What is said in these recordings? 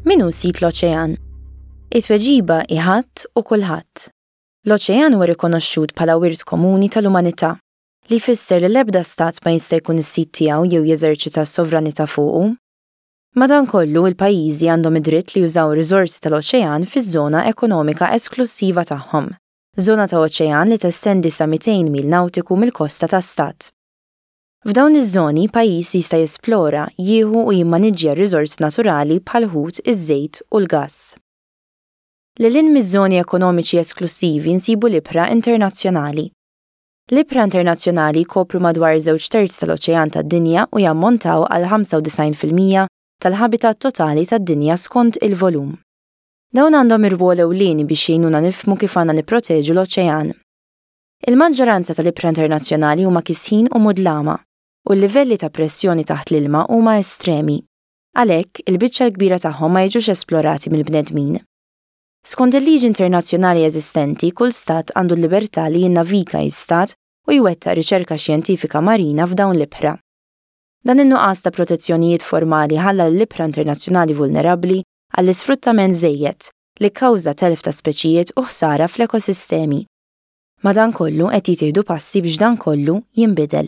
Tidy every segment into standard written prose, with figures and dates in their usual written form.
Min hu sit l-oċean? It-tweġiba hi ħadd u kulħadd. L-oċean huwa rikonoxxut bħala wirt komuni tal-umanità li jfisser li l-ebda stat ma jista' jkun is-sit tiegħu jew jeżerċita s-sovranità fuqu. Madankollu il-pajjiżi għandhom id-dritt li jużaw ir-riżorsi tal-oċean fiż-żona ekonomika esklusiva tagħhom, żona ta' oċean li testendi sa 200 mil nawtiku mill-kosta tas-stat. F'dawn iż-żoni pajjiż jista' jesplora, jieħu u jimmaniġġja r-riżors naturali bħal ħut, iż-żejt u l-gass. Lilin miż-żoni ekonomiċi esklusivi nsibu l-ibħra internazzjonali. L-ibħra internazzjonali kopru madwar 2/3 tal-oċean tad-dinja u jammontaw għal 95% tal-habitat totali tad-dinja skont il-volum. Dawn għandhom ir-rwol ewlieni biex jgħinuna nifhmu kif għandna nipproteġu l-oċean. Il-maġġoranza tal-ibħra internazzjonali huma kisħin u mudlama u l-livelli ta' pressjoni taħt l-ilma huma estremi. Għalhekk il-biċċa l-kbira tagħhom ma jiġux esplorati mill-bnedmin. Skont il-liġi internazzjonali eżistenti, kull stat għandu l-libertà li jinnavika jistat u jwettaq riċerka xjentifika marina f'dawn l-ibħra. Dan in-nuqqas ta' protezzjonijiet formali ħalla l-ibħra internazzjonali vulnerabbli għall-isfruttament żejjed li kkawża telf ta' speċijiet u ħsara fl-ekosistemi. Madankollu qed jittieħdu passi biex dan kollu jinbidel.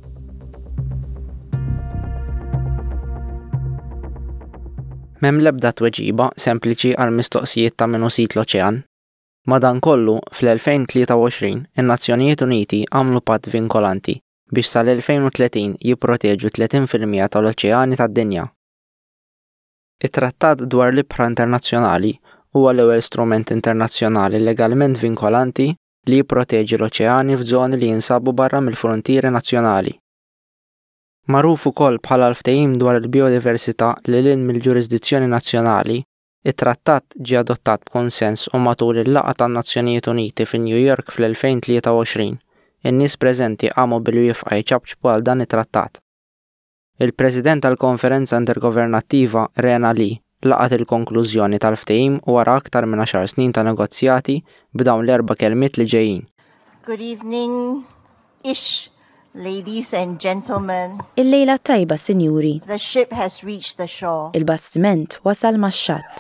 M'hemm l-ebda tweġiba sempliċi għal mistoqsijiet ta' min hu sit l-oċean. Madankollu fl-2023 in-Nazzjonijiet Uniti għamlu patt vinkolanti biex sal-2030 jipproteġu 30% tal-oċeani tad-dinja. It-Trattat dwar l-ibħra internazzjonali huwa l-ewwel strument internazzjonali legalment vinkolanti li jipproteġi l-oċeani f'żoni li jinsabu barra mill-frontieri nazzjonali. Magħruf ukoll bħala l-ftehim dwar il-biodiversità li lil mill-ġurisdizzjoni nazzjonali, it-trattat ġie adottat b'konsens u matul il-laqgħa tan-Nazzjonijiet Uniti fi New York fl-2023. In-nies preżenti qamu bil-wifqa jċabċbu għal dan it-trattat. Il-President tal-Konferenza Intergovernattiva Rena Lee laqat il-konklużjoni tal-ftehim wara aktar minn 10 snin ta' negozjati b'dawn l-4 kelmiet li ġejjin. Good evening-ish. Ladies and gentlemen, Il-lejla tajba, sinjuri. the ship has reached the shore. Il-bastiment wasal max-xatt.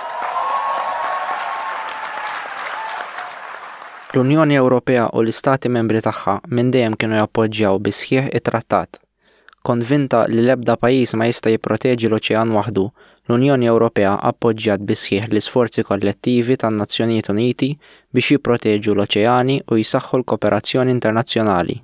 L-Unjoni Ewropea u l-Istati membri tagħha minn dejjem kienu jappoġġjaw bi sħiħ it-trattat. Konvinta li l-ebda pajjiż ma jista' jipproteġi l-oċean waħdu, l-Unjoni Ewropea appoġġjat bi sħiħ l-isforzi kollettivi tan-Nazzjonijiet Uniti biex jipproteġu l-oċeani u jsaħħu l-kooperazzjoni internazzjonali.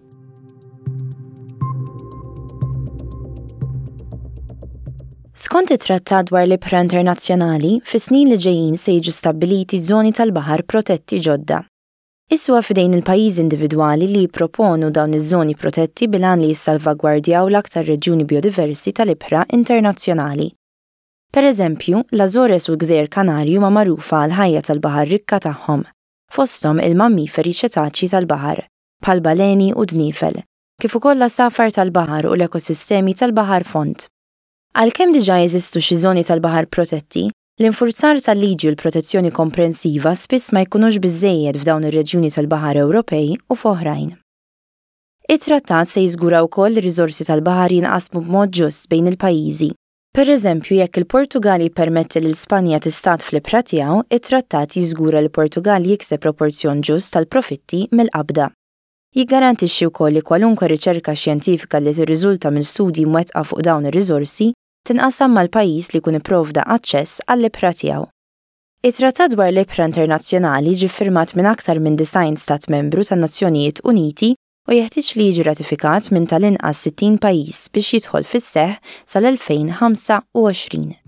Skont it-trattat dwar l-ibħra internazzjonali, fis-snin li ġejjin se jiġu stabbiliti żoni tal-baħar protetti ġodda. Iswa f'idejn il-pajjiżi individwali li jipproponu dawn iż-żoni protetti bilan li jissalvagwardjaw l-aktar reġjuni biodiversi tal-ibħra internazzjonali. Pereżempju, l-Azores u l-Gżejjer Kanarji huma magħrufa għal ħajja tal-baħar rikka tagħhom, fosthom il-mammiferi ċetaċi tal-baħar, bħal baleni u dniefel, kif ukoll l-safar tal-baħar u l-ekosistemi tal-baħar font. Għalkemm diġà jeżistu xi żoni tal-baħar protetti, l-infurzar tal-liġi u l-protezzjoni komprensiva spiss ma jkunux biżżejjed f'dawn ir-reġjuni tal-baħar Ewropej u f'oħrajn. It-trattat se jiżgura wkoll ir-riżorsi tal-baħar jinqasmu b'mod ġust bejn il-pajjiżi. Pereżempju, jekk il-Portugal jippermetti lil Spanja tistat fl-ibħra tiegħu, it-trattat jiżgura li Portugal jikseb proporzjon ġust tal-profitti mill-qabda. Jiggarantixxi wkoll li kwalunkwe riċerka xjentifika li tirriżulta mill-studji mwettqa fuq dawn ir-riżorsi tinqasam mal-pajjiż li jkun ipprovda aċċess għall-ibħra tiegħu. It-Trattat dwar l-Ibħra Internazzjonali ġie ffirmat minn aktar minn 90 stat membru tan-Nazzjonijiet Uniti u jeħtieġ li jiġi ratifikat minn tal-inqas 60 pajjiż biex jidħol fis-seħħ sal-2025.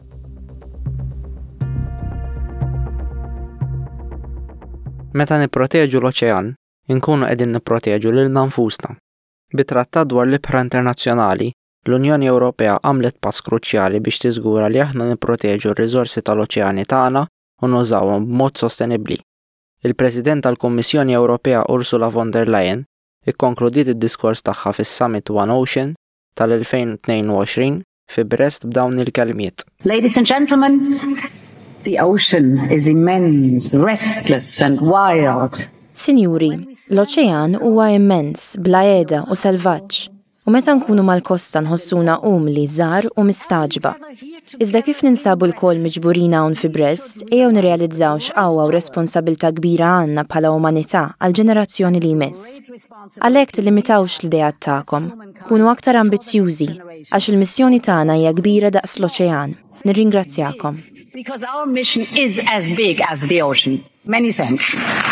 Meta nipproteġu l-oċean, inkunu qegħdin nipproteġu lilna nfusna. Bit-Trattat dwar l-Ibħra Internazzjonali, l-Unjoni Ewropea għamlet pass kruċjali biex tiżgura li aħna nipproteġu r-riżorsi tal-oċeani tagħna u nużawhom b'mod sostenibbli. Il-President tal-Kummissjoni Ewropea Ursula von der Leyen ikkonkludiet id-diskors tagħha fis-Summit One Ocean tal-2022 fi Brest b'dawn il-kelmiet. Ladies and gentlemen, the ocean is immense, restless and wild. Sinjuri, l-oċean huwa immens, bla qiegħda u selvaġġ. U meta nkunu mal-kosta nħossuna li żgħar u mistaġba. Iżda kif ninsabu l-koll miġburina hawn fi Brest, ejjew nirrealizzaw x'qawwa u responsabilità kbira għandna bħala umanità għall-ġenerazzjoni li jmiss. Għalhekk tillimitawx l-idejat tagħkom, kunu aktar ambizzjużi għax il-missjoni tagħna hija kbira daqs l-oċean. Nirringrazzjakom. Because our mission is as big as the ocean. Many thanks.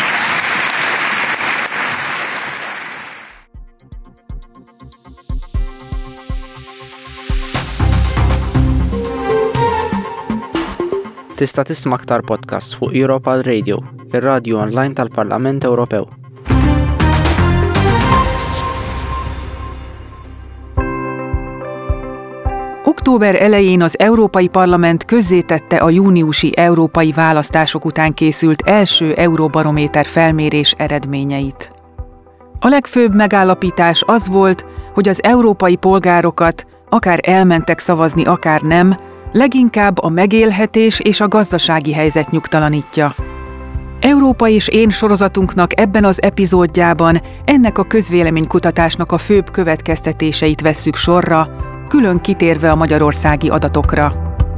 Tista' tisma' aktar podcast fuq Europa Radio, ir-radju online tal-Parlament Ewropew. Október elején az Európai Parlament közzétette a júniusi európai választások után készült első Euróbarométer felmérés eredményeit. A legfőbb megállapítás az volt, hogy az európai polgárokat, akár elmentek szavazni, akár nem, leginkább a megélhetés és a gazdasági helyzet nyugtalanítja. Európa és én sorozatunknak ebben az epizódjában ennek a közvéleménykutatásnak a főbb következtetéseit vesszük sorra, külön kitérve a magyarországi adatokra.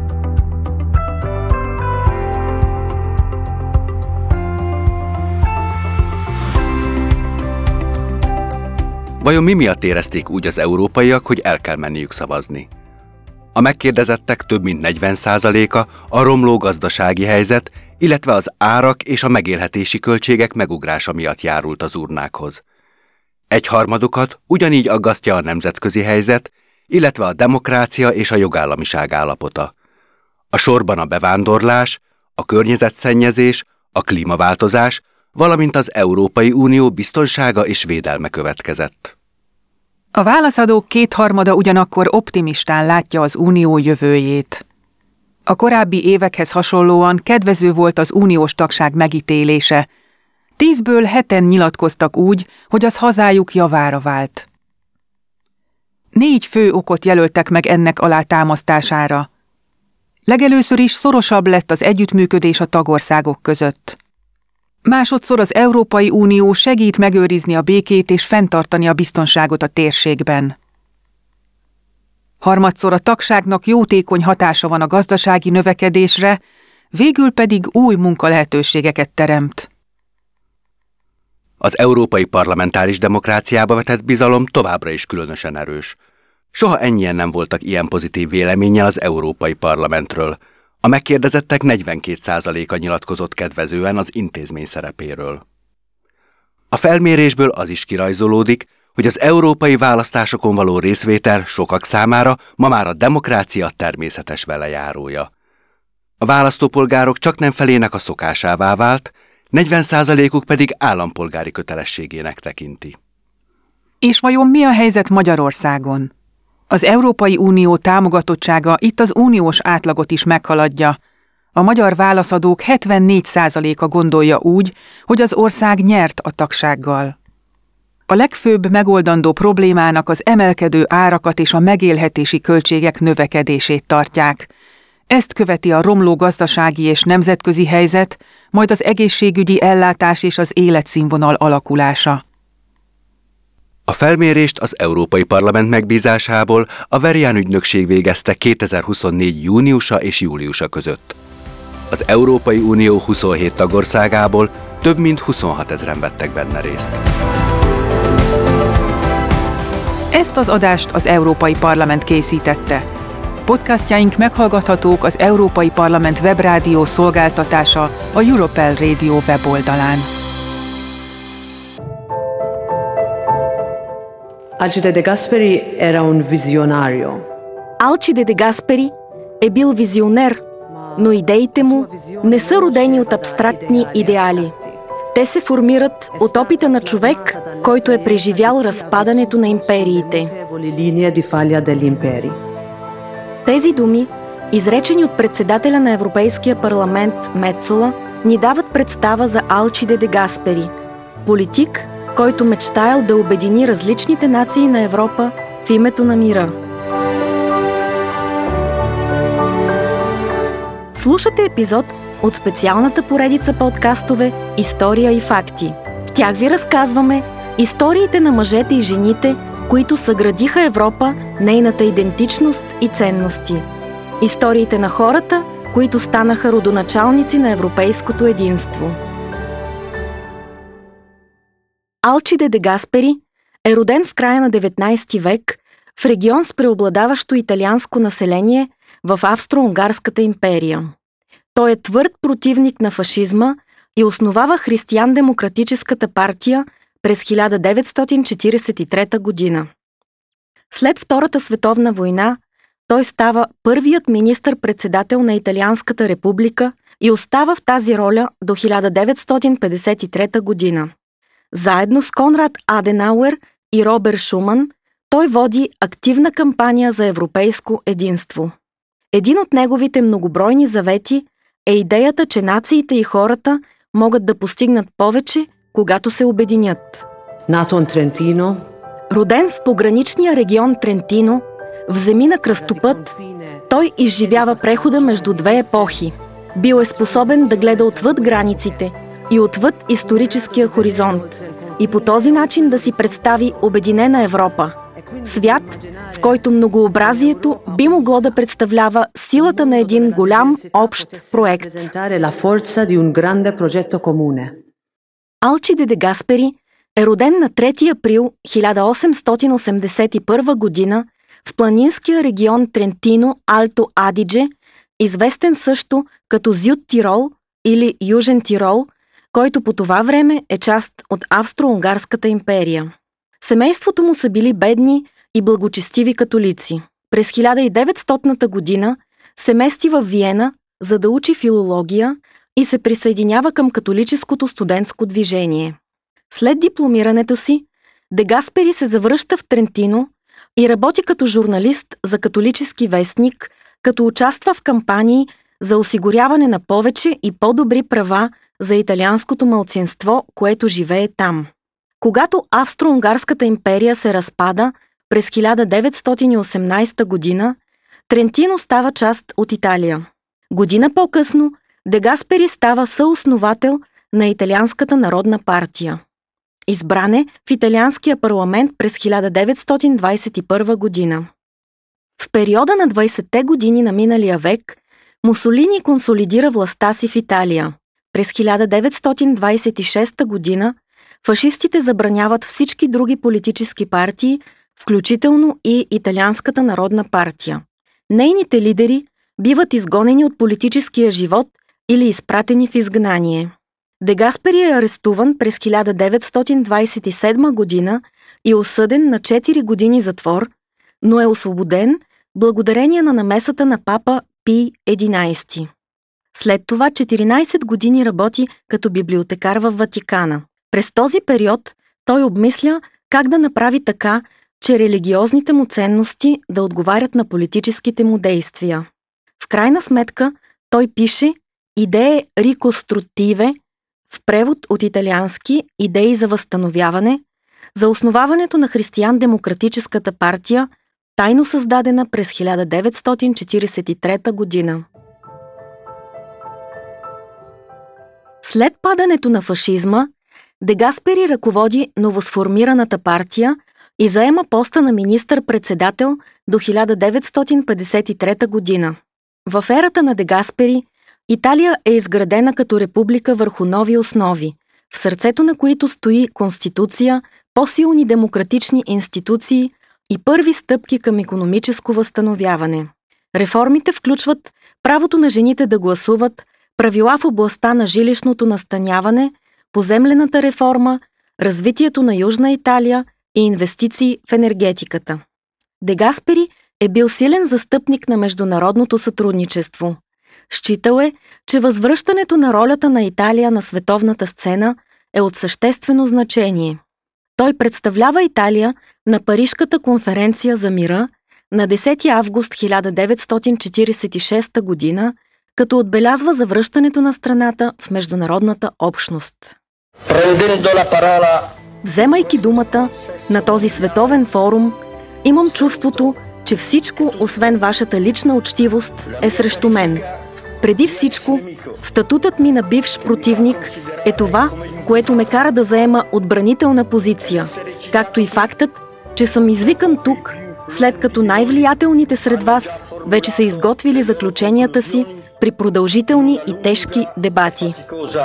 Vajon mi miatt érezték úgy az európaiak, hogy el kell menniük szavazni? A megkérdezettek több mint 40%-a a romló gazdasági helyzet, illetve az árak és a megélhetési költségek megugrása miatt járult az urnákhoz. Egyharmadukat ugyanígy aggasztja a nemzetközi helyzet, illetve a demokrácia és a jogállamiság állapota. A sorban a bevándorlás, a környezetszennyezés, a klímaváltozás, valamint az Európai Unió biztonsága és védelme következett. A válaszadók 2/3 ugyanakkor optimistán látja az unió jövőjét. A korábbi évekhez hasonlóan kedvező volt az uniós tagság megítélése. 10-ből 7-en nyilatkoztak úgy, hogy az hazájuk javára vált. 4 fő okot jelöltek meg ennek alátámasztására. Legelőször is szorosabb lett az együttműködés a tagországok között. Másodszor az Európai Unió segít megőrizni a békét és fenntartani a biztonságot a térségben. Harmadszor a tagságnak jótékony hatása van a gazdasági növekedésre, végül pedig új munkalehetőségeket teremt. Az európai parlamentáris demokráciába vetett bizalom továbbra is különösen erős. Soha ennyien nem voltak ilyen pozitív véleménnyel az Európai Parlamentről. A megkérdezettek 42%-a nyilatkozott kedvezően az intézmény szerepéről. A felmérésből az is kirajzolódik, hogy az európai választásokon való részvétel sokak számára ma már a demokrácia természetes velejárója. A választópolgárok csaknem felének a szokásává vált, 40%-uk pedig állampolgári kötelességének tekinti. És vajon mi a helyzet Magyarországon? Az Európai Unió támogatottsága itt az uniós átlagot is meghaladja. A magyar válaszadók 74%-a gondolja úgy, hogy az ország nyert a tagsággal. A legfőbb megoldandó problémának az emelkedő árakat és a megélhetési költségek növekedését tartják. Ezt követi a romló gazdasági és nemzetközi helyzet, majd az egészségügyi ellátás és az életszínvonal alakulása. A felmérést az Európai Parlament megbízásából a Verian ügynökség végezte 2024. júniusa és júliusa között. Az Európai Unió 27 tagországából több mint 26 000-en vettek benne részt. Ezt az adást az Európai Parlament készítette. Podcastjaink meghallgathatók az Európai Parlament webrádió szolgáltatása a Europel Radio weboldalán. Alcide De Gasperi era un visionario. Alcide De Gasperi е бил визионер, но идеите му не са родени от абстрактни идеали. Те се формират от опита на човек, който е преживял разпадането на империите. Тези думи, изречени от председателя на Европейския парламент Мецола, ни дават представа за Алчиде Де Гаспери, политик, който мечтаял да обедини различните нации на Европа в името на мира. Слушате епизод от специалната поредица подкастове «История и факти». В тях ви разказваме историите на мъжете и жените, които съградиха Европа, нейната идентичност и ценности. Историите на хората, които станаха родоначалници на европейското единство. Алчиде де Гаспери е роден в края на 19 век в регион с преобладаващо италианско население в Австро-Унгарската империя. Той е твърд противник на фашизма и основава Християн-демократическата партия през 1943 година. След Втората световна война той става първият министър-председател на Италианската република и остава в тази роля до 1953 година. Заедно с Конрад Аденауер и Роберт Шуман той води активна кампания за европейско единство. Един от неговите многобройни завети е идеята, че нациите и хората могат да постигнат повече, когато се обединят. Роден в пограничния регион Трентино, в земи на кръстопът, той изживява прехода между две епохи. Бил е способен да гледа отвъд границите и отвъд историческия хоризонт и по този начин да си представи обединена Европа. Свят, в който многообразието би могло да представлява силата на един голям общ проект. Алчиде де Гаспери е роден на 3 април 1881 година в планинския регион Трентино Алто Адидже, известен също като Зюд Тирол или Южен Тирол, който по това време е част от Австро-Унгарската империя. Семейството му са били бедни и благочестиви католици. През 1900 година се мести в Виена, за да учи филология и се присъединява към католическото студентско движение. След дипломирането си, де Гаспери се завръща в Трентино и работи като журналист за католически вестник, като участва в кампании за осигуряване на повече и по-добри права за италианското малцинство, което живее там. Когато Австро-Унгарската империя се разпада през 1918 година, Трентино става част от Италия. Година по-късно де Гаспери става съосновател на Италианската народна партия. Избран е в италианския парламент през 1921 година. В периода на 20-те години на миналия век Мусолини консолидира властта си в Италия. През 1926 година фашистите забраняват всички други политически партии, включително и Италианската народна партия. Нейните лидери биват изгонени от политическия живот или изпратени в изгнание. Де Гаспери е арестуван през 1927 година и осъден на 4 години затвор, но е освободен благодарение на намесата на папа Пий XI. След това 14 години работи като библиотекар във Ватикана. През този период той обмисля как да направи така, че религиозните му ценности да отговарят на политическите му действия. В крайна сметка той пише «Идее рикострутиве», в превод от италиански «Идеи за възстановяване», за основаването на Християн-демократическата партия, тайно създадена през 1943 година. След падането на фашизма, де Гаспери ръководи новосформираната партия и заема поста на министър-председател до 1953 година. В ерата на де Гаспери Италия е изградена като република върху нови основи, в сърцето на които стои конституция, по-силни демократични институции и първи стъпки към икономическо възстановяване. Реформите включват правото на жените да гласуват, правила в областта на жилищното настаняване, поземлената реформа, развитието на Южна Италия и инвестиции в енергетиката. Де Гаспери е бил силен застъпник на международното сътрудничество. Считал е, че възвръщането на ролята на Италия на световната сцена е от съществено значение. Той представлява Италия на Парижката конференция за мира на 10 август 1946 година, като отбелязва завръщането на страната в международната общност. Вземайки думата на този световен форум, имам чувството, че всичко, освен вашата лична учтивост, е срещу мен. Преди всичко, статутът ми на бивш противник е това, което ме кара да заема отбранителна позиция, както и фактът, че съм извикан тук, след като най-влиятелните сред вас вече са изготвили заключенията си при продължителни и тежки дебати.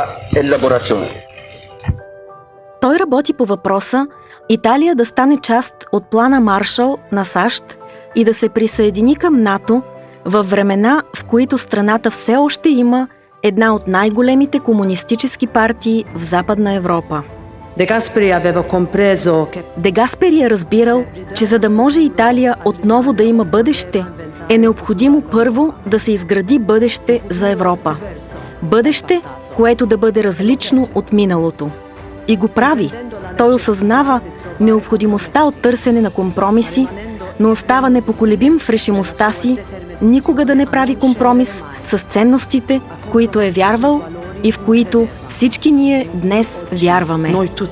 Той работи по въпроса Италия да стане част от плана Маршал на САЩ и да се присъедини към НАТО във времена, в които страната все още има една от най-големите комунистически партии в Западна Европа. Де Гаспери е разбирал, че за да може Италия отново да има бъдеще, е необходимо първо да се изгради бъдеще за Европа. Бъдеще, което да бъде различно от миналото. И го прави. Той осъзнава необходимостта от търсене на компромиси, но остава непоколебим в решимостта си никога да не прави компромис с ценностите, в които е вярвал и в които всички ние днес вярваме.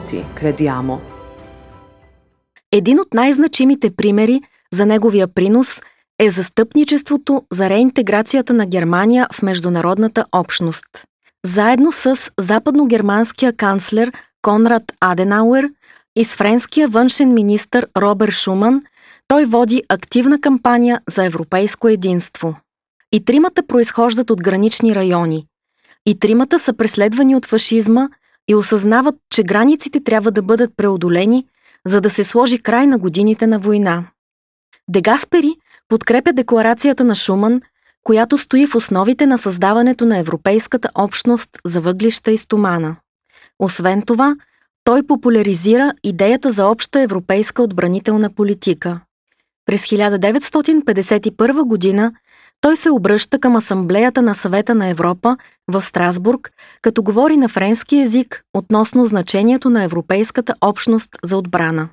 Един от най-значимите примери за неговия принос е застъпничеството за реинтеграцията на Германия в международната общност. Заедно с западногерманския канцлер Конрад Аденауер и с френския външен министър Робер Шуман, той води активна кампания за европейско единство. И тримата произхождат от гранични райони. И тримата са преследвани от фашизма и осъзнават, че границите трябва да бъдат преодолени, за да се сложи край на годините на война. Де Гаспери подкрепя декларацията на Шуман, която стои в основите на създаването на Европейската общност за въглища и стомана. Освен това, той популяризира идеята за обща европейска отбранителна политика. През 1951 година той се обръща към Асамблеята на Съвета на Европа в Страсбург, като говори на френски език относно значението на Европейската общност за отбрана.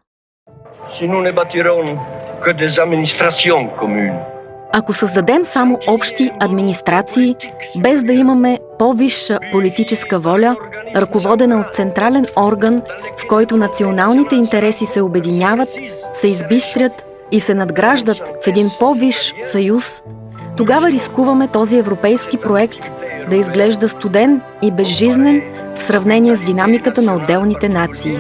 Ако създадем само общи администрации, без да имаме по-висша политическа воля, ръководена от централен орган, в който националните интереси се обединяват, се избистрят и се надграждат в един по-висш съюз, тогава рискуваме този европейски проект да изглежда студен и безжизнен в сравнение с динамиката на отделните нации.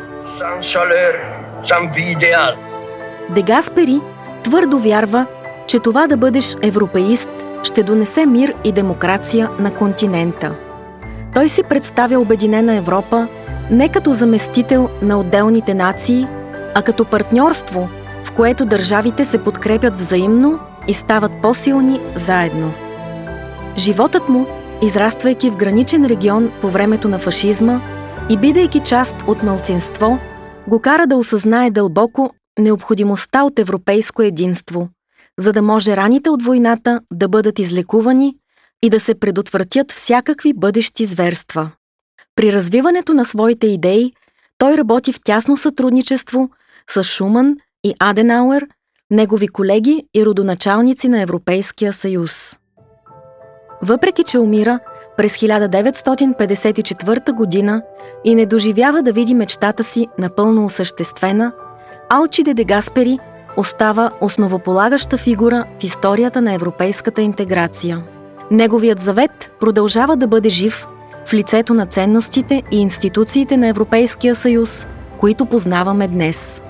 Де Гаспери твърдо вярва, че това да бъдеш европеист ще донесе мир и демокрация на континента. Той си представя обединена Европа не като заместител на отделните нации, а като партньорство, в което държавите се подкрепят взаимно и стават по-силни заедно. Животът му, израствайки в граничен регион по времето на фашизма и бидейки част от малцинство, го кара да осъзнае дълбоко необходимостта от европейско единство, за да може раните от войната да бъдат излекувани и да се предотвратят всякакви бъдещи зверства. При развиването на своите идеи той работи в тясно сътрудничество с Шуман и Аденауер, негови колеги и родоначалници на Европейския съюз. Въпреки че умира през 1954 година и не доживява да види мечтата си напълно осъществена, Алчиде де Гаспери остава основополагаща фигура в историята на европейската интеграция. Неговият завет продължава да бъде жив в лицето на ценностите и институциите на Европейския съюз, които познаваме днес.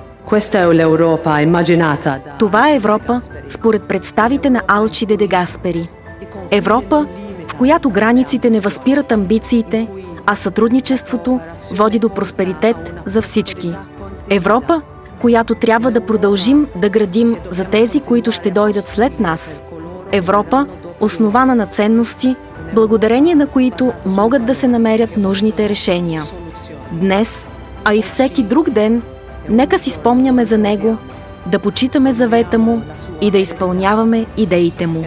Това е Европа според представите на Алчиде де Гаспери. Европа, в която границите не възпират амбициите, а сътрудничеството води до просперитет за всички. Европа, която трябва да продължим да градим за тези, които ще дойдат след нас. Европа, основана на ценности, благодарение на които могат да се намерят нужните решения. Днес, а и всеки друг ден, нека си спомняме за него, да почитаме завета му и да изпълняваме идеите му.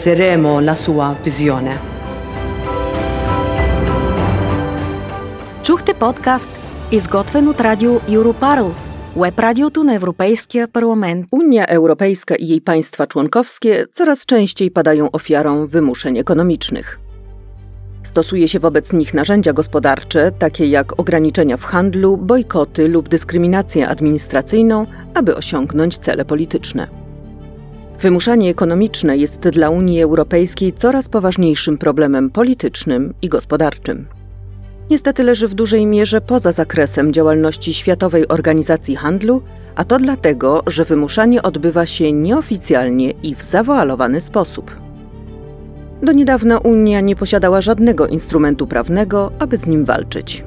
Чухте подкаст, изготвен от радио Europarl, web-radiotu na Europejskie Parlament. Unia Europejska i jej państwa członkowskie coraz częściej padają ofiarą wymuszeń ekonomicznych. Stosuje się wobec nich narzędzia gospodarcze, takie jak ograniczenia w handlu, bojkoty lub dyskryminację administracyjną, aby osiągnąć cele polityczne. Wymuszanie ekonomiczne jest dla Unii Europejskiej coraz poważniejszym problemem politycznym i gospodarczym. niestety leży w dużej mierze poza zakresem działalności Światowej Organizacji Handlu, a to dlatego, że wymuszanie odbywa się nieoficjalnie i w zawoalowany sposób. Do niedawna Unia nie posiadała żadnego instrumentu prawnego, aby z nim walczyć.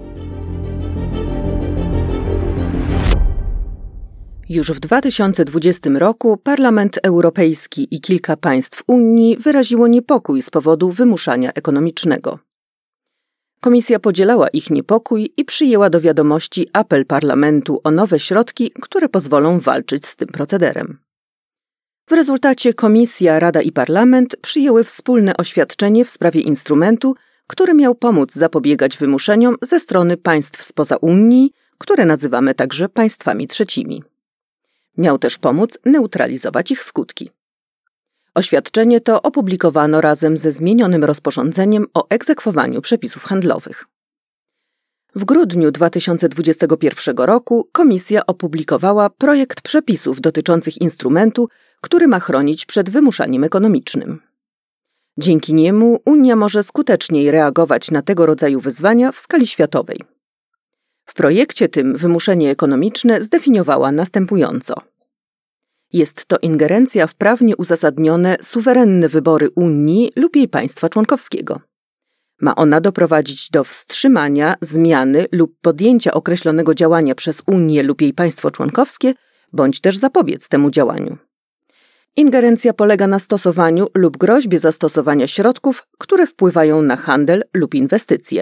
Już w 2020 roku Parlament Europejski i kilka państw Unii wyraziło niepokój z powodu wymuszania ekonomicznego. Komisja podzielała ich niepokój i przyjęła do wiadomości apel Parlamentu o nowe środki, które pozwolą walczyć z tym procederem. W rezultacie Komisja, Rada i Parlament przyjęły wspólne oświadczenie w sprawie instrumentu, który miał pomóc zapobiegać wymuszeniom ze strony państw spoza Unii, które nazywamy także państwami trzecimi. Miał też pomóc neutralizować ich skutki. Oświadczenie to opublikowano razem ze zmienionym rozporządzeniem o egzekwowaniu przepisów handlowych. W grudniu 2021 roku Komisja opublikowała projekt przepisów dotyczących instrumentu, który ma chronić przed wymuszaniem ekonomicznym. Dzięki niemu Unia może skuteczniej reagować na tego rodzaju wyzwania w skali światowej. W projekcie tym wymuszenie ekonomiczne zdefiniowała następująco. Jest to ingerencja w prawnie uzasadnione, suwerenne wybory Unii lub jej państwa członkowskiego. Ma ona doprowadzić do wstrzymania, zmiany lub podjęcia określonego działania przez Unię lub jej państwo członkowskie, bądź też zapobiec temu działaniu. Ingerencja polega na stosowaniu lub groźbie zastosowania środków, które wpływają na handel lub inwestycje.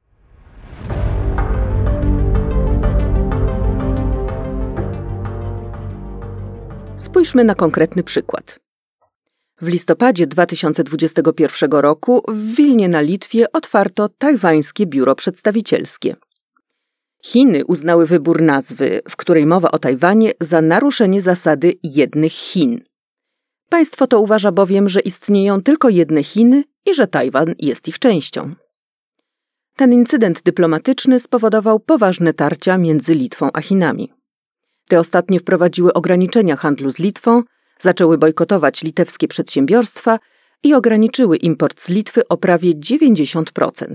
Spójrzmy na konkretny przykład. W listopadzie 2021 roku w Wilnie na Litwie otwarto tajwańskie biuro przedstawicielskie. Chiny uznały wybór nazwy, w której mowa o Tajwanie, za naruszenie zasady jednych Chin. Państwo to uważa bowiem, że istnieją tylko jedne Chiny i że Tajwan jest ich częścią. Ten incydent dyplomatyczny spowodował poważne tarcia między Litwą a Chinami. Te ostatnie wprowadziły ograniczenia handlu z Litwą, zaczęły bojkotować litewskie przedsiębiorstwa i ograniczyły import z Litwy o prawie 90%.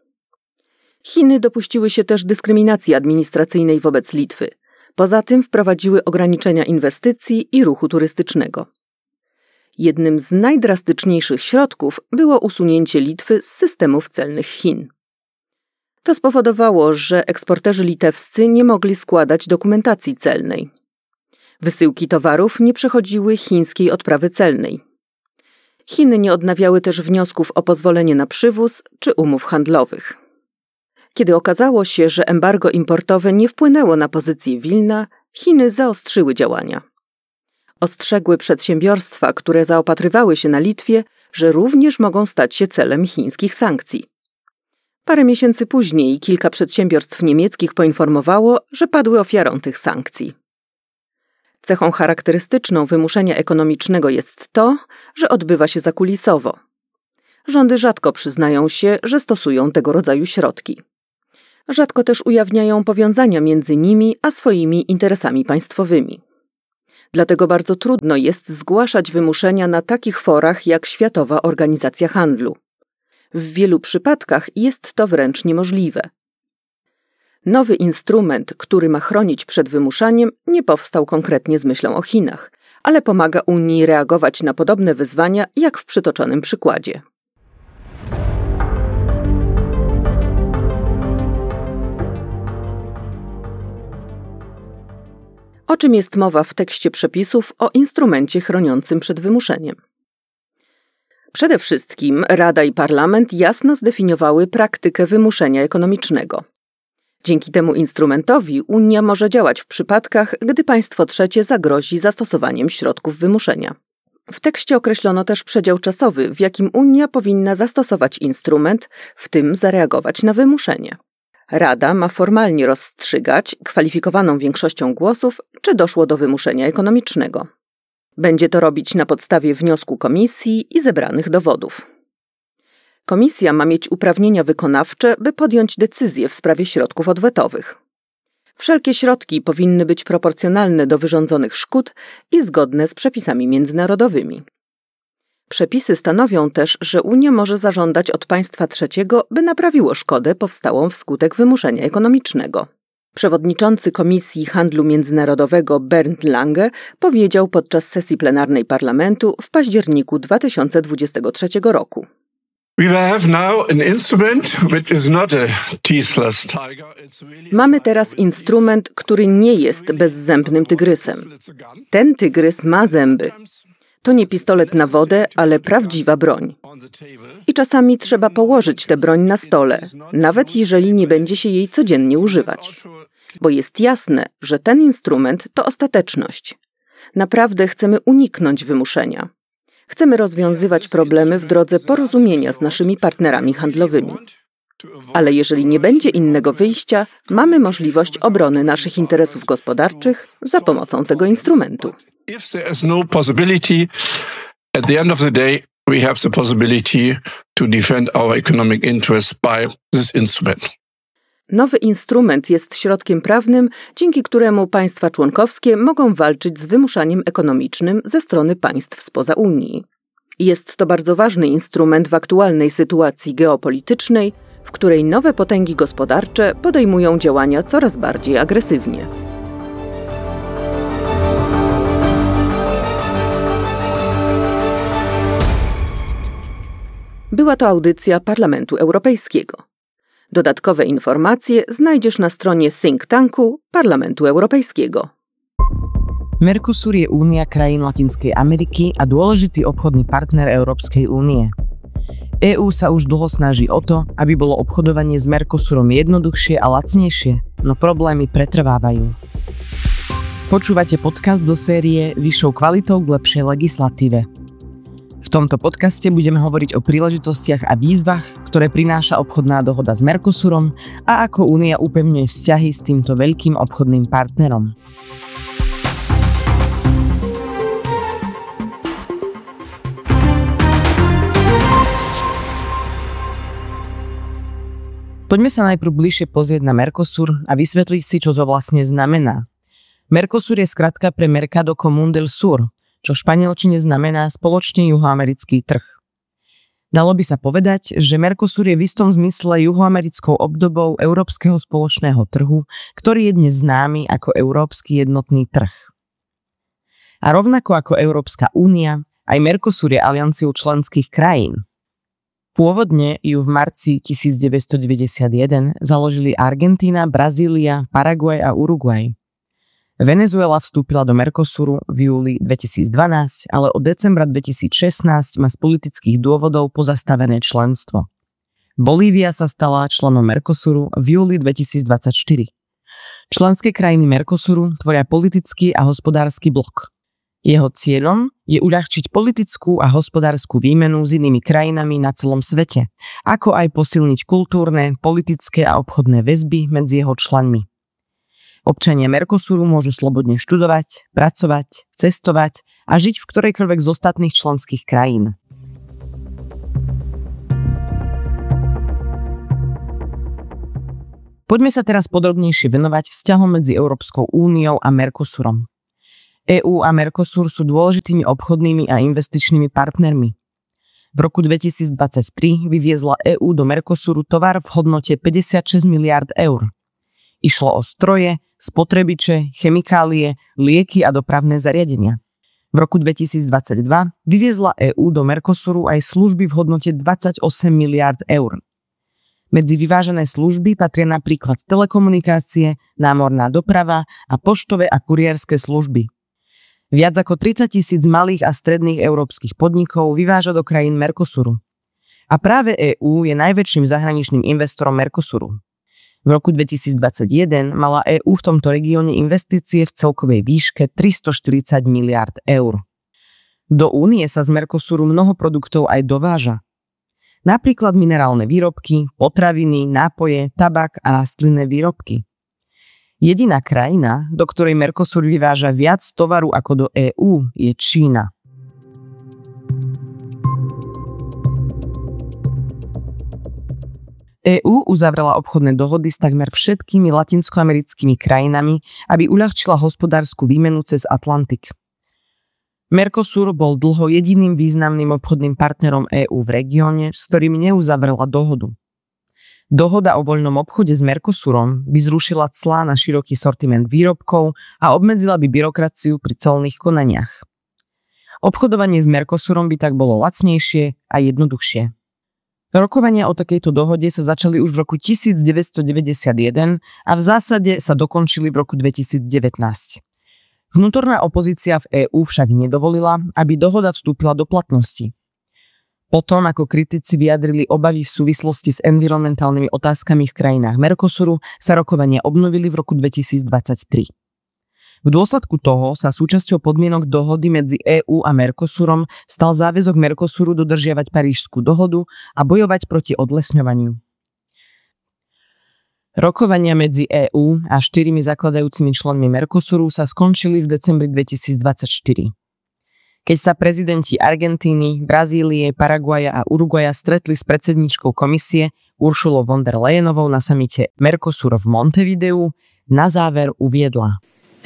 Chiny dopuściły się też dyskryminacji administracyjnej wobec Litwy. Poza tym wprowadziły ograniczenia inwestycji i ruchu turystycznego. Jednym z najdrastyczniejszych środków było usunięcie Litwy z systemów celnych Chin. To spowodowało, że eksporterzy litewscy nie mogli składać dokumentacji celnej. Wysyłki towarów nie przechodziły chińskiej odprawy celnej. Chiny nie odnawiały też wniosków o pozwolenie na przywóz czy umów handlowych. Kiedy okazało się, że embargo importowe nie wpłynęło na pozycję Wilna, Chiny zaostrzyły działania. Ostrzegły przedsiębiorstwa, które zaopatrywały się na Litwie, że również mogą stać się celem chińskich sankcji. Parę miesięcy później kilka przedsiębiorstw niemieckich poinformowało, że padły ofiarą tych sankcji. Cechą charakterystyczną wymuszenia ekonomicznego jest to, że odbywa się zakulisowo. Rządy rzadko przyznają się, że stosują tego rodzaju środki. Rzadko też ujawniają powiązania między nimi a swoimi interesami państwowymi. Dlatego bardzo trudno jest zgłaszać wymuszenia na takich forach jak Światowa Organizacja Handlu. W wielu przypadkach jest to wręcz niemożliwe. Nowy instrument, który ma chronić przed wymuszaniem, nie powstał konkretnie z myślą o Chinach, ale pomaga Unii reagować na podobne wyzwania, jak w przytoczonym przykładzie. O czym jest mowa w tekście przepisów o instrumencie chroniącym przed wymuszeniem? Przede wszystkim Rada i Parlament jasno zdefiniowały praktykę wymuszenia ekonomicznego. Dzięki temu instrumentowi Unia może działać w przypadkach, gdy państwo trzecie zagrozi zastosowaniem środków wymuszenia. W tekście określono też przedział czasowy, w jakim Unia powinna zastosować instrument, w tym zareagować na wymuszenie. Rada ma formalnie rozstrzygać kwalifikowaną większością głosów, czy doszło do wymuszenia ekonomicznego. Będzie to robić na podstawie wniosku Komisji i zebranych dowodów. Komisja ma mieć uprawnienia wykonawcze, by podjąć decyzję w sprawie środków odwetowych. Wszelkie środki powinny być proporcjonalne do wyrządzonych szkód i zgodne z przepisami międzynarodowymi. Przepisy stanowią też, że Unia może zażądać od państwa trzeciego, by naprawiło szkodę powstałą wskutek wymuszenia ekonomicznego. Przewodniczący Komisji Handlu Międzynarodowego Bernd Lange powiedział podczas sesji plenarnej parlamentu w październiku 2023 roku. Mamy teraz instrument, który nie jest bezzębnym tygrysem. Ten tygrys ma zęby. To nie pistolet na wodę, ale prawdziwa broń. I czasami trzeba położyć tę broń na stole, nawet jeżeli nie będzie się jej codziennie używać. Bo jest jasne, że ten instrument to ostateczność. Naprawdę chcemy uniknąć wymuszenia. Chcemy rozwiązywać problemy w drodze porozumienia z naszymi partnerami handlowymi. Ale jeżeli nie będzie innego wyjścia, mamy możliwość obrony naszych interesów gospodarczych za pomocą tego instrumentu. Nowy instrument jest środkiem prawnym, dzięki któremu państwa członkowskie mogą walczyć z wymuszaniem ekonomicznym ze strony państw spoza Unii. Jest to bardzo ważny instrument w aktualnej sytuacji geopolitycznej, w której nowe potęgi gospodarcze podejmują działania coraz bardziej agresywnie. Była to audycja Parlamentu Europejskiego. Dodatkowe informacje znajdziesz na stronie think tanku Parlamentu Europejskiego. Mercosur je únia krajín Latinskej Ameriky a dôležitý obchodný partner Európskej únie. EÚ sa už dlho snaží o to, aby bolo obchodovanie s Mercosurom jednoduchšie a lacnejšie, no problémy pretrvávajú. Počúvate podcast zo série Vyššou kvalitou k lepšej legislatíve. V tomto podcaste budeme hovoriť o príležitostiach a výzvach, ktoré prináša obchodná dohoda s Mercosurom a ako Únia upevňuje vzťahy s týmto veľkým obchodným partnerom. Poďme sa najprv bližšie pozrieť na Mercosur a vysvetliť si, čo to vlastne znamená. Mercosur je skratka pre Mercado Común del Sur, čo v španielčine znamená spoločne juhoamerický trh. Dalo by sa povedať, že Mercosur je v istom zmysle juhoamerickou obdobou európskeho spoločného trhu, ktorý je dnes známy ako Európsky jednotný trh. A rovnako ako Európska únia, aj Mercosur je alianciou členských krajín. Pôvodne ju v marci 1991 založili Argentína, Brazília, Paraguaj a Uruguay. Venezuela vstúpila do Mercosuru v júli 2012, ale od decembra 2016 má z politických dôvodov pozastavené členstvo. Bolívia sa stala členom Mercosuru v júli 2024. Členské krajiny Mercosuru tvoria politický a hospodársky blok. Jeho cieľom je uľahčiť politickú a hospodárskú výmenu s inými krajinami na celom svete, ako aj posilniť kultúrne, politické a obchodné väzby medzi jeho členmi. Občania Mercosuru môžu slobodne študovať, pracovať, cestovať a žiť v ktorejkoľvek z ostatných členských krajín. Poďme sa teraz podrobnejšie venovať vzťahom medzi Európskou úniou a Mercosurom. EÚ a Mercosur sú dôležitými obchodnými a investičnými partnermi. V roku 2023 vyviezla EÚ do Mercosuru tovar v hodnote 56 miliárd eur. Išlo o stroje, spotrebiče, chemikálie, lieky a dopravné zariadenia. V roku 2022 vyviezla EÚ do Mercosuru aj služby v hodnote 28 miliárd eur. Medzi vyvážené služby patria napríklad telekomunikácie, námorná doprava a poštové a kuriérske služby. Viac ako 30 000 malých a stredných európskych podnikov vyváža do krajín Mercosuru. A práve EÚ je najväčším zahraničným investorom Mercosuru. V roku 2021 mala EÚ v tomto regióne investície v celkovej výške 340 miliárd eur. Do Únie sa z Mercosuru mnoho produktov aj dováža. Napríklad minerálne výrobky, potraviny, nápoje, tabak a rastlinné výrobky. Jediná krajina, do ktorej Mercosur vyváža viac tovaru ako do EÚ, je Čína. EÚ uzavrela obchodné dohody s takmer všetkými latinskoamerickými krajinami, aby uľahčila hospodársku výmenu cez Atlantik. Mercosur bol dlho jediným významným obchodným partnerom EÚ v regióne, s ktorým neuzavrela dohodu. Dohoda o voľnom obchode s Mercosurom by zrušila clá na široký sortiment výrobkov a obmedzila by byrokraciu pri colných konaniach. Obchodovanie s Mercosurom by tak bolo lacnejšie a jednoduchšie. Rokovania o takejto dohode sa začali už v roku 1991 a v zásade sa dokončili v roku 2019. Vnútorná opozícia v EÚ však nedovolila, aby dohoda vstúpila do platnosti. Potom, ako kritici vyjadrili obavy v súvislosti s environmentálnymi otázkami v krajinách Mercosuru, sa rokovania obnovili v roku 2023. V dôsledku toho sa súčasťou podmienok dohody medzi EÚ a Mercosurom stal záväzok Mercosuru dodržiavať Parížskú dohodu a bojovať proti odlesňovaniu. Rokovania medzi EÚ a 4 zakladajúcimi členmi Mercosuru sa skončili v decembri 2024. Keď sa prezidenti Argentíny, Brazílie, Paraguaja a Uruguaja stretli s predsedníčkou komisie Uršulou von der Leyenovou na samite Mercosur v Montevideu, na záver uviedla: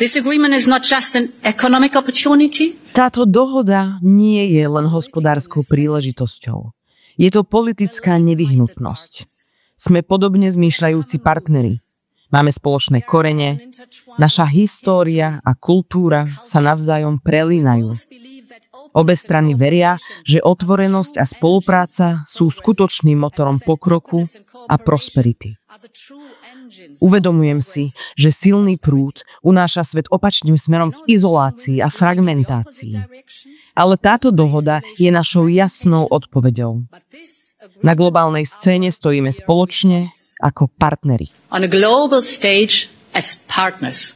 Táto dohoda nie je len hospodárskou príležitosťou. Je to politická nevyhnutnosť. Sme podobne zmýšľajúci partneri. Máme spoločné korene, naša história a kultúra sa navzájom prelínajú. Obe strany veria, že otvorenosť a spolupráca sú skutočným motorom pokroku a prosperity. Uvedomujem si, že silný prúd unáša svet opačným smerom k izolácii a fragmentácii. Ale táto dohoda je našou jasnou odpoveďou. Na globálnej scéne stojíme spoločne ako partneri. On a global stage as partners.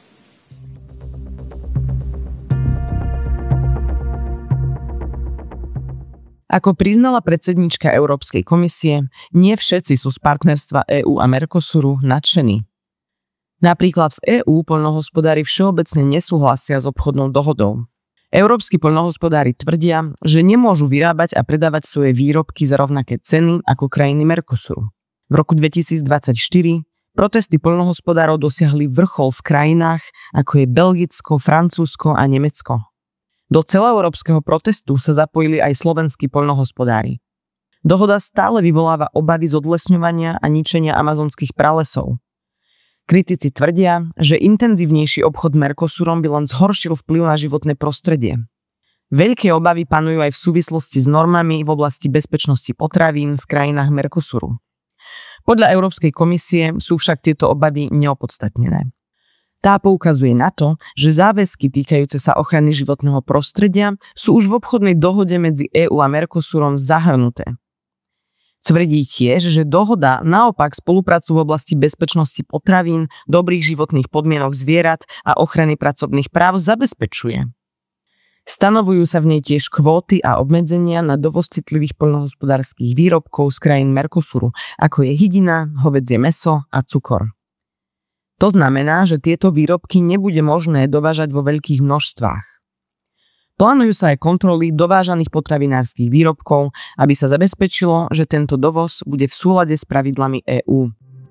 Ako priznala predsedníčka Európskej komisie, nie všetci sú z partnerstva EÚ a Mercosuru nadšení. Napríklad v EÚ poľnohospodári všeobecne nesúhlasia s obchodnou dohodou. Európski poľnohospodári tvrdia, že nemôžu vyrábať a predávať svoje výrobky za rovnaké ceny ako krajiny Mercosuru. V roku 2024 protesty poľnohospodárov dosiahli vrchol v krajinách, ako je Belgicko, Francúzsko a Nemecko. Do celoeurópskeho protestu sa zapojili aj slovenskí poľnohospodári. Dohoda stále vyvoláva obavy z odlesňovania a ničenia amazonských pralesov. Kritici tvrdia, že intenzívnejší obchod Mercosurom by len zhoršil vplyv na životné prostredie. Veľké obavy panujú aj v súvislosti s normami v oblasti bezpečnosti potravín v krajinách Mercosuru. Podľa Európskej komisie sú však tieto obavy neopodstatnené. Tá poukazuje na to, že záväzky týkajúce sa ochrany životného prostredia sú už v obchodnej dohode medzi EÚ a Mercosurom zahrnuté. Tvrdí tiež, že dohoda naopak spoluprácu v oblasti bezpečnosti potravín, dobrých životných podmienok zvierat a ochrany pracovných práv zabezpečuje. Stanovujú sa v nej tiež kvóty a obmedzenia na dovoz citlivých poľnohospodárskych výrobkov z krajín Mercosuru, ako je hydina, hovädzie mäso a cukor. To znamená, že tieto výrobky nebude možné dovážať vo veľkých množstvách. Plánujú sa aj kontroly dovážaných potravinárskych výrobkov, aby sa zabezpečilo, že tento dovoz bude v súlade s pravidlami EÚ.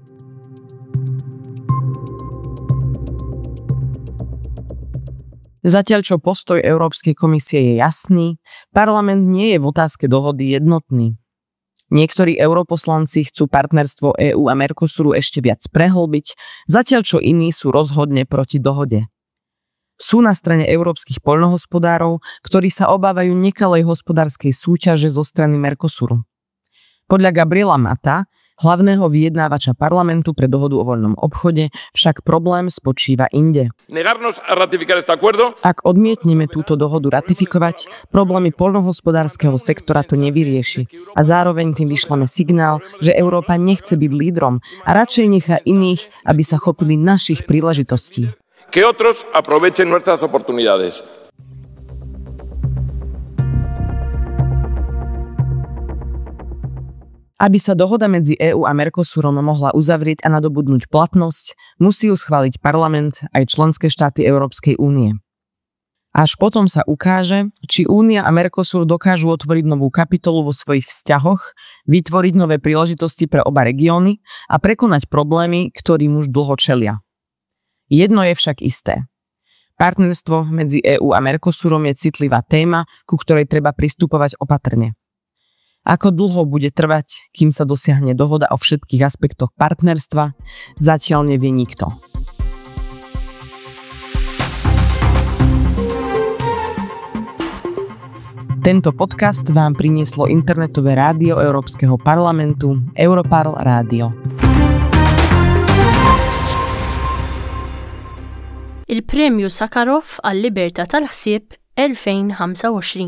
Zatiaľ čo postoj Európskej komisie je jasný, parlament nie je v otázke dohody jednotný. Niektorí europoslanci chcú partnerstvo EÚ a Mercosuru ešte viac prehlbiť, zatiaľ čo iní sú rozhodne proti dohode. Sú na strane európskych poľnohospodárov, ktorí sa obávajú nekalej hospodárskej súťaže zo strany Mercosuru. Podľa Gabriela Mata, hlavného vyjednávača parlamentu pre dohodu o voľnom obchode, však problém spočíva inde. Ak odmietneme túto dohodu ratifikovať, problémy poľnohospodárskeho sektora to nevyrieši a zároveň tým vyšleme signál, že Európa nechce byť lídrom a radšej nechá iných, aby sa chopili našich príležitostí. Que otros aprovechen nuestras oportunidades. Aby sa dohoda medzi EÚ a Mercosurom mohla uzavrieť a nadobudnúť platnosť, musí ju schváliť parlament aj členské štáty Európskej únie. Až potom sa ukáže, či Únia a Mercosur dokážu otvoriť novú kapitolu vo svojich vzťahoch, vytvoriť nové príležitosti pre oba regióny a prekonať problémy, ktorým už dlho čelia. Jedno je však isté. Partnerstvo medzi EÚ a Mercosurom je citlivá téma, ku ktorej treba pristupovať opatrne. Ako dlho bude trvať, kým sa dosiahne dohoda o všetkých aspektoch partnerstva, zatiaľ nevie nikto. Tento podcast vám prinieslo internetové rádio Európskeho parlamentu Europarl Rádio. Il-Premju Sakharov għal-Libertà tal-Ħsieb 2025.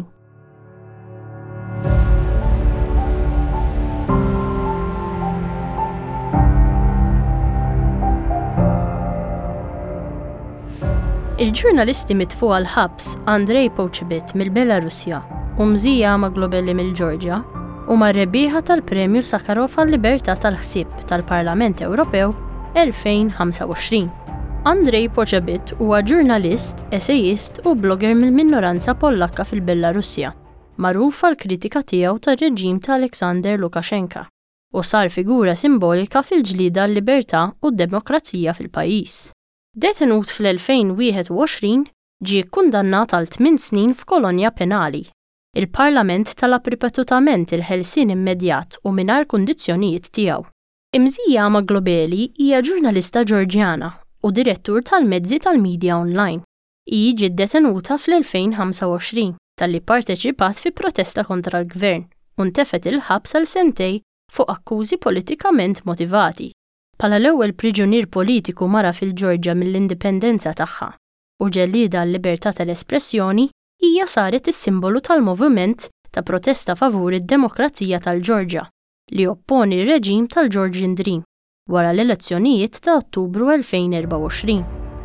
Il-ġurnalisti mitfu għal-ħabs Andrej Pochebit mill-Belarusja u Mzija Maglobeli mill-Ġorġja huma rebbieħa tal-Premju Sakharov għal-Libertà tal-Ħsieb tal-Parlament Ewropew 2025. Andrej Pochebit huwa ġurnalist, essejist u blogger mill-minoranza Pollakka fil-Belarusja, magħruf għall-kritika tiegħu tar-reġim ta' Aleksandr Lukashenka u sar figura simbolika fil-ġlieda għall-libertà u d-demokrazija fil-pajjiż. Detenut fl-2021 ġie kkundannat għal 8 snin f'kolonja penali. Il-Parlament talab ripetutament il-ħelsien immedjat u mingħajr kundizzjonijiet tiegħu. Mzija Maglobeli hija ġurnalista Ġorġjana u direttur tal-mezzi tal-medja online. Hi ġiet detenuta fl-2025 talli pparteċipat fi protesta kontra l-gvern u ntefet il-ħabs għal sentej fuq akkużi politikament motivati. Bħala l-ewwel priġunier politiku mara fil-Ġorġja mill-indipendenza tagħha u ġellieda għall-libertà tal-espressjoni hija saret is-simbolu tal-moviment ta' protesta favur id-demokrazija tal-Ġorġja li opponi r-reġim tal-Georgian Dream wara l-elezzjonijiet ta' Ottubru 2024.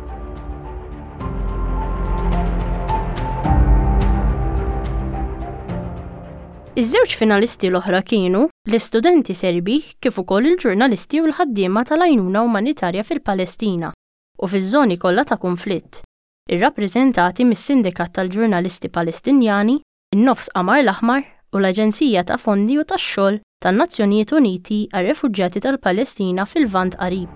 Iż-żewġ finalisti l-oħra kienu l-istudenti Serbi kif ukoll il-ġurnalisti u l-ħaddiema tal-għajnuna umanitarja fil-Palestina u fiż-żoni kollha ta' konflitt, irrappreżentati mis-Sindikat tal-Ġurnalisti Palestinjani, in-Nofs Qamar l-Aħmar u l-Aġenzija ta' Fondi u tax-Xogħol tan-Nazzjonijiet Uniti għar-Refuġjati tal-Palestina fil-Lvant Qarib.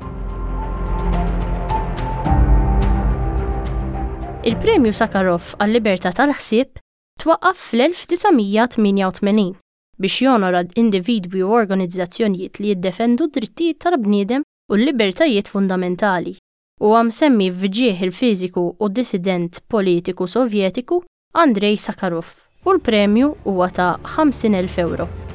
Il-Premju Sakharov għal-Libertà tal-Ħsieb twaqqaf fl-1988 biex jonora individwi u organizzazzjonijiet li jiddefendu d-drittijiet tal-bniedem u l-libertajiet fundamentali u msemmi f'ġieħ il-fiżiku u dissident politiku Sovjetiku Andrej Sakharov u l-premju huwa ta' 50,000 euro.